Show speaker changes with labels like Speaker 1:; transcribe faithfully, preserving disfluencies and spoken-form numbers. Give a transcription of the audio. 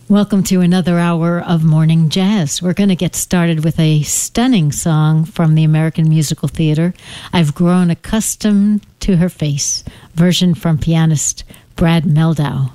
Speaker 1: Welcome to another hour of Morning Jazz. We're going to get started with a stunning song from the American Musical Theater, I've Grown Accustomed to Her Face, version from pianist Brad Mehldau.